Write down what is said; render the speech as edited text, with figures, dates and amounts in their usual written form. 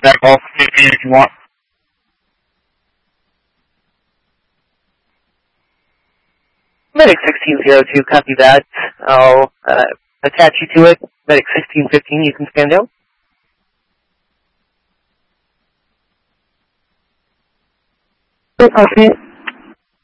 contact Golf 15 if you want. Medic 1602, copy that. I'll attach you to it. Medic 1615, you can stand down. Okay.